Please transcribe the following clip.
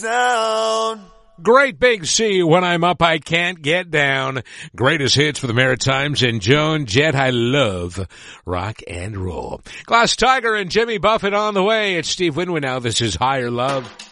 Down. Great big C, when I'm up, I can't get down. Greatest hits for the Maritimes and Joan Jett. I love rock and roll. Glass Tiger and Jimmy Buffett on the way. It's Steve Winwood now. This is Higher Love.